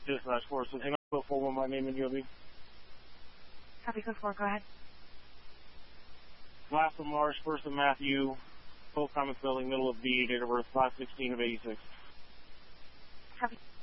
Dispatch force. Hang on, go forward, my name and UOB. Copy, code 4, go ahead. Last of March, first of Matthew, Post Thomas Building, middle of B, date of birth 5/16 of 86. Copy.